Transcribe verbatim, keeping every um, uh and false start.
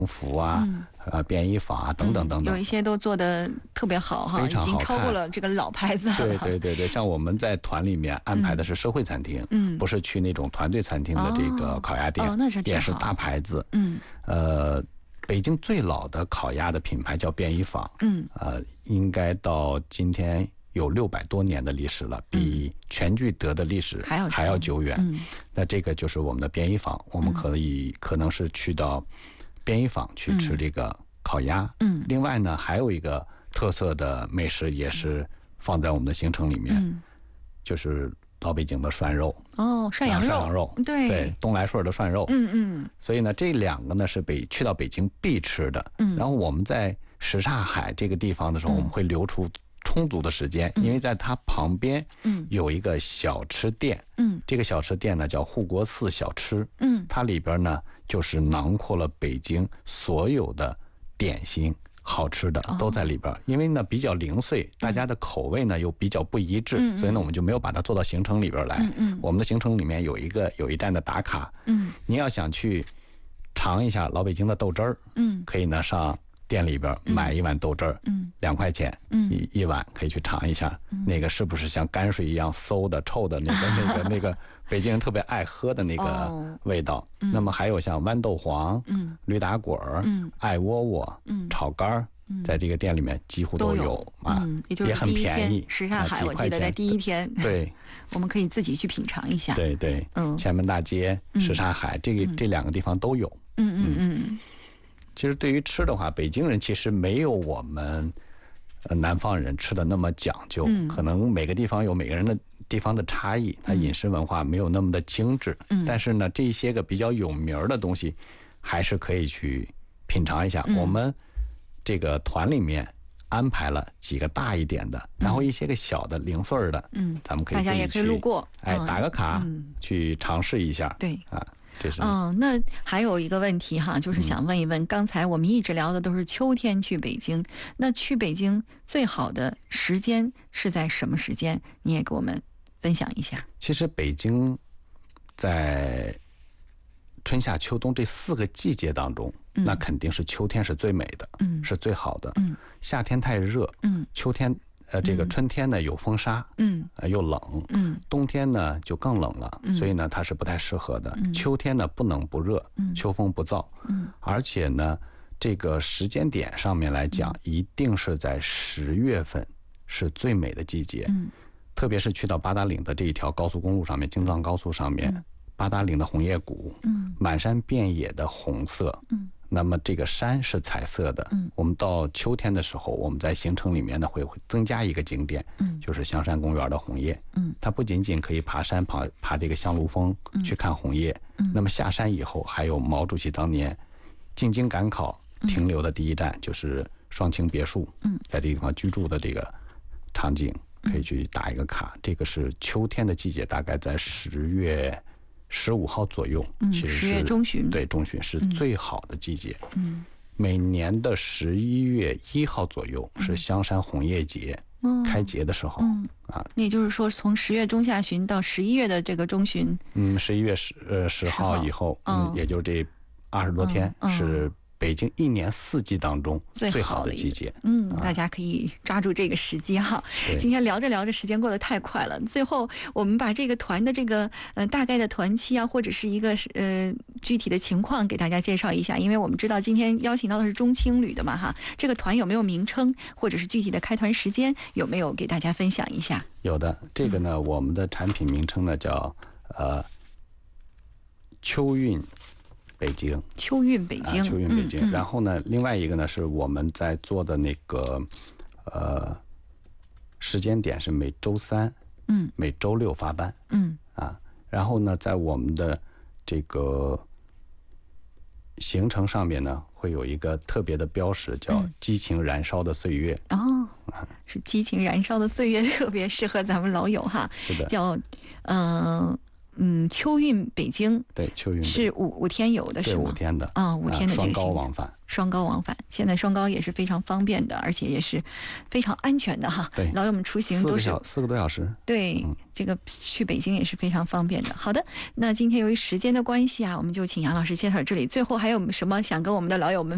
服啊、嗯、呃便衣坊啊等等等等、 嗯，有一些都做得特别好哈， 非常好看， 已经超过了这个老牌子了。 对对对对，像我们在团里面安排的是社会餐厅，嗯，不是去那种团队餐厅的这个烤鸭店， 哦，哦那是挺好， 也是大牌子， 嗯， 呃，北京最老的烤鸭的品牌叫便衣坊， 嗯， 呃，应该到今天有六百多年的历史了，比全聚德的历史还要还要久远。 嗯， 那这个就是我们的便衣坊，我们可以、嗯、可能是去到便衣坊去吃这个烤鸭。 嗯， 另外呢，还有一个特色的美食也是放在我们的行程里面，嗯、就是老北京的涮肉。 哦，涮羊肉， 涮羊肉， 对对，东来顺的涮肉。 嗯嗯。 所以呢，这两个呢是北去到北京必吃的。嗯，然后我们在什刹海这个地方的时候，嗯、我们会留出充足的时间，嗯、因为在它旁边，嗯，有一个小吃店，嗯，这个小吃店呢叫护国寺小吃，嗯，它里边呢就是囊括了北京所有的点心。好吃的都在里边，因为呢比较零碎，大家的口味呢又比较不一致，嗯、所以呢我们就没有把它做到行程里边来。嗯嗯、我们的行程里面有一个有一站的打卡，嗯，你要想去尝一下老北京的豆汁儿，嗯，可以呢上店里边买一碗豆汁儿，嗯，两块钱，嗯，一一碗可以去尝一下，嗯、那个是不是像泔水一样馊的、臭的那个那个那个北京人特别爱喝的那个味道。哦、那么还有像豌豆黄、嗯、驴打滚儿、嗯、艾窝窝、嗯、炒肝。在这个店里面几乎都有, 都有啊、 嗯，也就是也很便宜。 什刹海，我记得在第一天， 对， 我们可以自己去品尝一下。 对对，嗯，前门大街、什刹海，这个、嗯、这两个地方都有。 嗯嗯嗯。 其实对于吃的话，北京人其实没有我们呃南方人吃的那么讲究，嗯、可能每个地方有每个人的地方的差异，它饮食文化没有那么的精致。嗯，但是呢，这些个比较有名的东西，还是可以去品尝一下。嗯、我们这个团里面安排了几个大一点的，嗯、然后一些个小的零碎的，嗯，咱们可以自己去，大家也可以路过， 哎，打个卡，嗯、去尝试一下。 对啊，这是。 嗯，那还有一个问题哈，就是想问一问，嗯、刚才我们一直聊的都是秋天去北京，那去北京最好的时间是在什么时间？你也给我们分享一下。 其实北京在春夏秋冬这四个季节当中，嗯、那肯定是秋天是最美的，嗯、是最好的。嗯、夏天太热，嗯、秋天呃这个春天呢有风沙，嗯、呃又冷，嗯、冬天呢就更冷了，嗯、所以呢它是不太适合的。嗯、秋天呢不冷不热，嗯、秋风不燥，嗯、而且呢这个时间点上面来讲，嗯、一定是在十月份是最美的季节，嗯、特别是去到八达岭的这一条高速公路上面，京藏高速上面。嗯八达岭的红叶谷，嗯，满山遍野的红色，嗯，那么这个山是彩色的，嗯，我们到秋天的时候，我们在行程里面呢会会增加一个景点，嗯，就是香山公园的红叶，嗯，它不仅仅可以爬山爬爬这个香炉峰去看红叶，嗯，那么下山以后还有毛主席当年进京赶考停留的第一站，就是双清别墅，嗯，在这个地方居住的这个场景可以去打一个卡，这个是秋天的季节，大概在十月。十五号左右， 嗯， 其实是十月中旬， 对，中旬是最好的季节。嗯，每年的十一月一号左右是香山红叶节、嗯、开节的时候，嗯啊， 那也就是说，从十月中下旬到十一月的这个中旬， 嗯，十一月十呃十号以后，嗯，也就是这二十多天、嗯、是。北京一年四季当中最好的季节， 嗯，大家可以抓住这个时机哈。今天聊着聊着，时间过得太快了。最后，我们把这个团的这个呃大概的团期啊，或者是一个呃具体的情况给大家介绍一下，因为我们知道今天邀请到的是中青旅的嘛哈。这个团有没有名称，或者是具体的开团时间，有没有给大家分享一下？ 有的，这个呢，嗯、我们的产品名称呢叫呃秋韵。北京， 秋韵北京， 啊、秋韵北京。嗯嗯、然后呢，另外一个呢是我们在做的那个，呃，时间点是每周三，嗯，每周六发班，嗯，啊，然后呢，在我们的这个行程上面呢，会有一个特别的标识，叫“激情燃烧的岁月”。 嗯、哦，啊、是激情燃烧的岁月，特别适合咱们老友哈。 是的， 叫嗯。呃嗯，秋韵北京， 对，秋韵是五五天游的是吗？ 对，五天的啊、哦，五天的这个、 双高往返， 双高往返。现在双高也是非常方便的，而且也是非常安全的哈。 对， 老友们出行都是四个小四个多小时。 对、嗯，这个去北京也是非常方便的。好的，那今天由于时间的关系啊，我们就请杨老师先到这里。最后还有什么想跟我们的老友们